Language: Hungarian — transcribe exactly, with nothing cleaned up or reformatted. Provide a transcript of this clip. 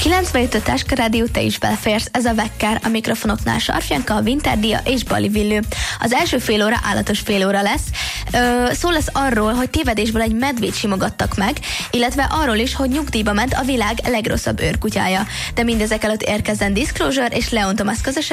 kilencvenöt Táska Rádió, te is beleférsz, ez a Vekker, a mikrofonoknál Sarfjanka, Winterdia és Bali Villő. Az első fél óra állatos fél óra lesz. Ö, szó lesz arról, hogy tévedésből egy medvét simogattak meg, illetve arról is, hogy nyugdíjba ment a világ legrosszabb őrkutyája. De mindezek előtt érkezzen Disclosure és Leon Thomas közösen